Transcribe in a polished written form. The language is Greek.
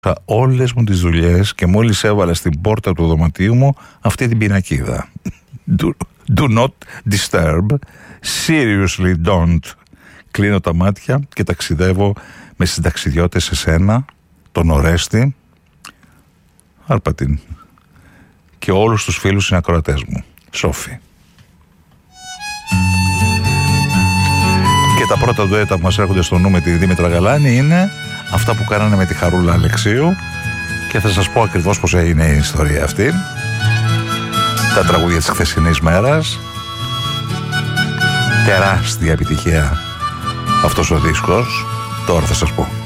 όλες μου τις δουλειές και μόλις έβαλα στην πόρτα του δωματίου μου αυτή την πινακίδα. Do not disturb. Seriously don't. Κλείνω τα μάτια και ταξιδεύω με συνταξιδιώτες σε σένα, τον Ορέστη, Αρπατίν και όλους τους φίλους συνακροατές μου. Σόφη. Και τα πρώτα ντουέτα που μας έρχονται στο νου με τη Δήμητρα Γαλάνη είναι αυτά που κάνανε με τη Χαρούλα Αλεξίου και θα σας πω ακριβώς πως έγινε η ιστορία αυτή. Τα τραγούδια της χθεσινής μέρας. Τεράστια επιτυχία αυτός ο δίσκος. Τώρα θα σας πω.